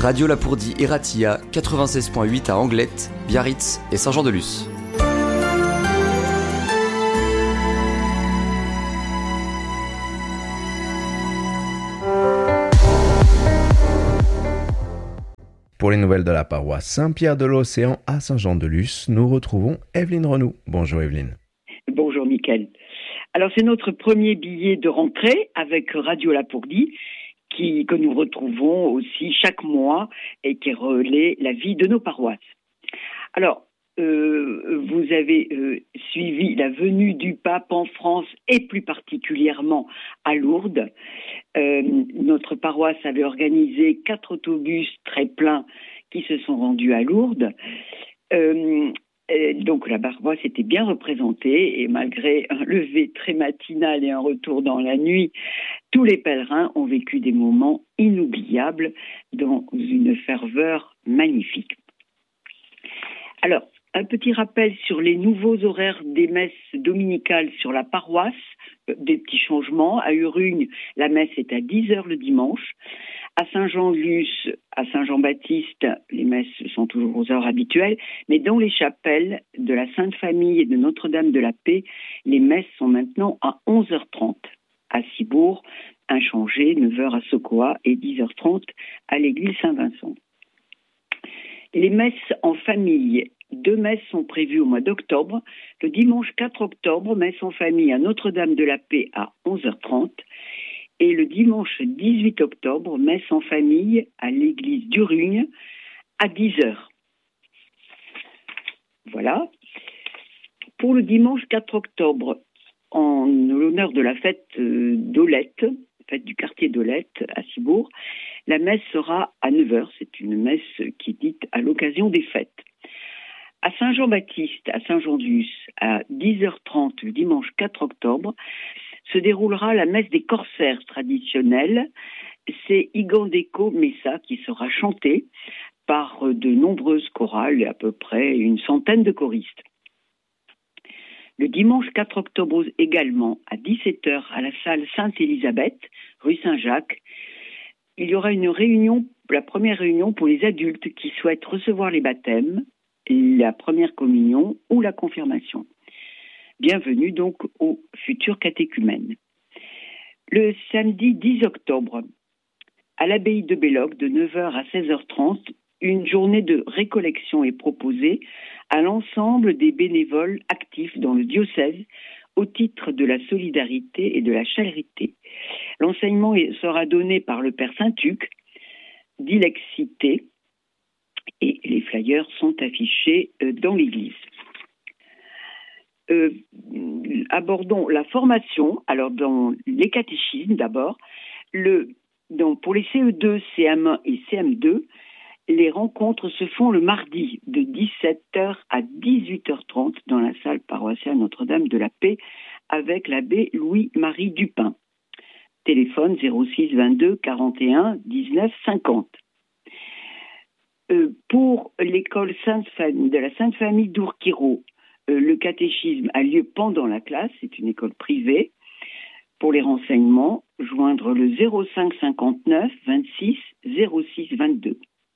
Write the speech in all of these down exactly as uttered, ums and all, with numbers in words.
Radio Lapourdie et Ratia, quatre-vingt-seize virgule huit à Anglette, Biarritz et Saint-Jean-de-Luz. Pour les nouvelles de la paroisse Saint-Pierre-de-l'Océan à Saint-Jean-de-Luz, nous retrouvons Evelyne Renou. Bonjour Evelyne. Bonjour Mickaël. Alors c'est notre premier billet de rentrée avec Radio Lapourdie qui, que nous retrouvons aussi chaque mois et qui relaie la vie de nos paroisses. Alors, euh, vous avez euh, suivi la venue du pape en France et plus particulièrement à Lourdes. Euh, notre paroisse avait organisé quatre autobus très pleins qui se sont rendus à Lourdes. Euh, et donc la paroisse était bien représentée et malgré un lever très matinal et un retour dans la nuit, tous les pèlerins ont vécu des moments inoubliables dans une ferveur magnifique. Alors, un petit rappel sur les nouveaux horaires des messes dominicales sur la paroisse, des petits changements. À Urugne, la messe est à dix heures le dimanche. À Saint-Jean-de-Luz, à Saint-Jean-Baptiste, les messes sont toujours aux heures habituelles. Mais dans les chapelles de la Sainte Famille et de Notre-Dame de la Paix, les messes sont maintenant à onze heures trente. À Cibourg, inchangé, neuf heures à Sokoa et dix heures trente à l'église Saint-Vincent. Les messes en famille, deux messes sont prévues au mois d'octobre. Le dimanche quatre octobre, messe en famille à Notre-Dame de la Paix à onze heures trente. Et le dimanche dix-huit octobre, messe en famille à l'église d'Urugne à dix heures. Voilà. Pour le dimanche quatre octobre, en l'honneur de la fête d'Olette, fête du quartier d'Olette à Cibourg, la messe sera à neuf heures. C'est une messe qui est dite à l'occasion des fêtes. À Saint-Jean-Baptiste, à Saint-Jean-de-Luz, à dix heures trente le dimanche quatre octobre, se déroulera la messe des corsaires traditionnelle. C'est Igandeko Messa qui sera chantée par de nombreuses chorales, à peu près une centaine de choristes. Le dimanche quatre octobre également, à dix-sept heures, à la salle Sainte-Élisabeth, rue Saint-Jacques, il y aura une réunion, la première réunion pour les adultes qui souhaitent recevoir les baptêmes, la première communion ou la confirmation. Bienvenue donc aux futurs catéchumènes. Le samedi dix octobre, à l'abbaye de Belloc, de neuf heures à seize heures trente, une journée de récollection est proposée à l'ensemble des bénévoles actifs dans le diocèse au titre de la solidarité et de la charité. L'enseignement sera donné par le Père Saint-Tuc, d'Ilexité, et les flyers sont affichés dans l'église. Euh, abordons la formation. Alors, dans les catéchismes, d'abord, le, donc pour les C E deux, C M un et C M deux, les rencontres se font le mardi de dix-sept heures à dix-huit heures trente dans la salle paroissiale Notre-Dame de la Paix avec l'abbé Louis-Marie Dupin. Téléphone zéro six vingt-deux quarante et un dix-neuf cinquante. Euh, pour l'école Sainte Famille, de la Sainte Famille d'Ourquiro, euh, le catéchisme a lieu pendant la classe, c'est une école privée. Pour les renseignements, joindre le zéro cinq cinquante-neuf vingt-six zéro six vingt-deux.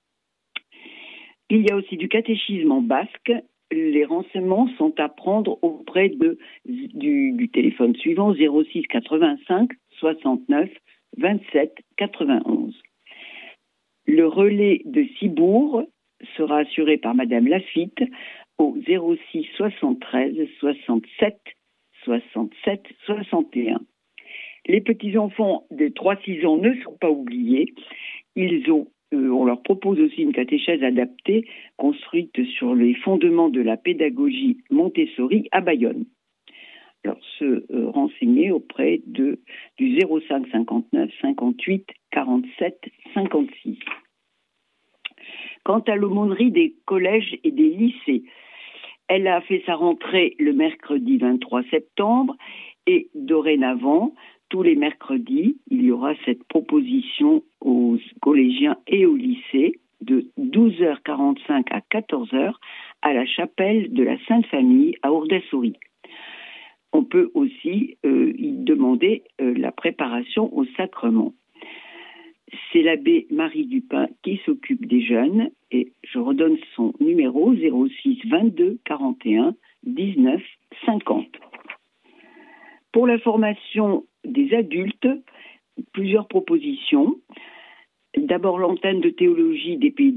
Il y a aussi du catéchisme en basque. Les renseignements sont à prendre auprès de, du, du téléphone suivant zéro six quatre-vingt-cinq soixante-neuf vingt-sept quatre-vingt-onze. Le relais de Cibourg sera assuré par Madame Lafitte au zéro six soixante-treize soixante-sept soixante-sept soixante et un. Les petits-enfants de trois à six ans ne sont pas oubliés. Ils ont, euh, on leur propose aussi une catéchèse adaptée construite sur les fondements de la pédagogie Montessori à Bayonne. Alors, se euh, renseigner auprès de, du zéro cinq cinquante-neuf cinquante-huit quarante-sept cinquante-six. Quant à l'aumônerie des collèges et des lycées, elle a fait sa rentrée le mercredi vingt-trois septembre et dorénavant, tous les mercredis, il y aura cette proposition aux collégiens et aux lycées de douze heures quarante-cinq à quatorze heures à la chapelle de la Sainte Famille à Ourdassouri. On peut aussi euh, y demander euh, la préparation au sacrement. c'est l'abbé Marie Dupin qui s'occupe des jeunes et je redonne son numéro zéro six vingt-deux quarante et un dix-neuf cinquante. Pour la formation des adultes, plusieurs propositions. D'abord l'antenne de théologie des Pays